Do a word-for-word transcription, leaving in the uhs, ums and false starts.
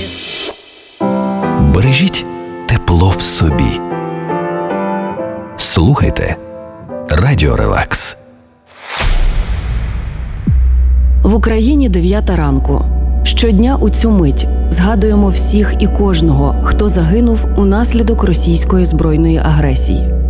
Бережіть тепло в собі. Слухайте Радіо Релакс. В Україні дев'ята ранку. Щодня у цю мить згадуємо всіх і кожного, хто загинув унаслідок російської збройної агресії.